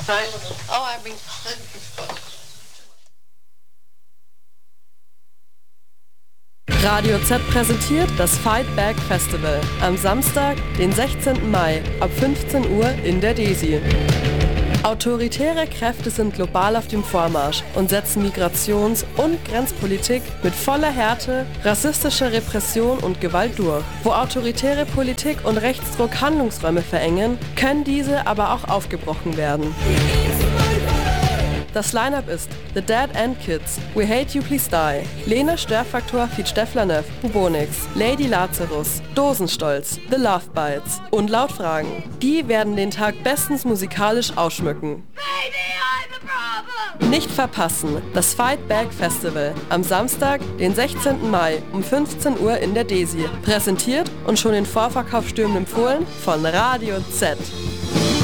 Oh, I mean... Radio Z präsentiert das Fight Back Festival am Samstag, den 16. Mai ab 15 Uhr in der DESI. Autoritäre Kräfte sind global auf dem Vormarsch und setzen Migrations- und Grenzpolitik mit voller Härte, rassistischer Repression und Gewalt durch. Wo autoritäre Politik und Rechtsdruck Handlungsräume verengen, können diese aber auch aufgebrochen werden. Das Line-Up ist The Dead End Kids, We Hate You Please Die, Lena Störfaktor feat. Steffler Neff, Bubonix, Lady Lazarus, Dosenstolz, The Love Bites und Lautfragen. Die werden den Tag bestens musikalisch ausschmücken. Nicht verpassen, das Fight Back Festival am Samstag, den 16. Mai um 15 Uhr in der DESI. Präsentiert und schon in Vorverkauf stürmend empfohlen von Radio Z.